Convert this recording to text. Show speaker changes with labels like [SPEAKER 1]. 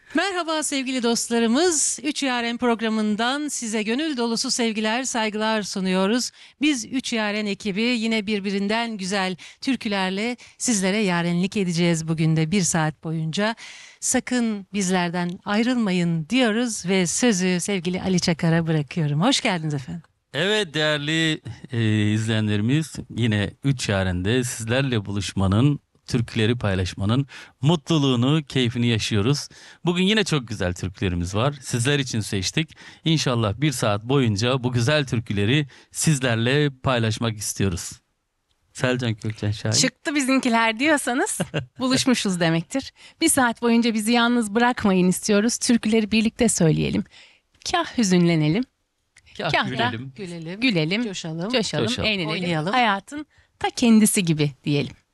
[SPEAKER 1] Merhaba sevgili dostlarımız. Üç Yaren programından size gönül dolusu sevgiler, saygılar sunuyoruz. Biz Üç Yaren ekibi yine birbirinden güzel türkülerle sizlere yarenlik edeceğiz bugün de bir saat boyunca. Sakın bizlerden ayrılmayın diyoruz ve sözü sevgili Ali Çakar'a bırakıyorum. Hoş geldiniz efendim.
[SPEAKER 2] Evet değerli izleyenlerimiz, yine Üç Yaren'de sizlerle buluşmanın, türküleri paylaşmanın mutluluğunu, keyfini yaşıyoruz. Bugün yine çok güzel türkülerimiz var. Sizler için seçtik. İnşallah bir saat boyunca bu güzel türküleri sizlerle paylaşmak istiyoruz. Selcan Kökçen Şahin.
[SPEAKER 3] Çıktı bizimkiler diyorsanız buluşmuşuz demektir. Bir saat boyunca bizi yalnız bırakmayın istiyoruz. Türküleri birlikte söyleyelim. Kah hüzünlenelim,
[SPEAKER 2] Kah
[SPEAKER 3] kah da
[SPEAKER 2] gülelim.
[SPEAKER 1] Gülelim,
[SPEAKER 3] gülelim,
[SPEAKER 1] coşalım.
[SPEAKER 3] coşalım,
[SPEAKER 2] Coşalım.
[SPEAKER 3] eğlenelim.
[SPEAKER 1] Oynayalım.
[SPEAKER 3] Hayatın ta kendisi gibi diyelim.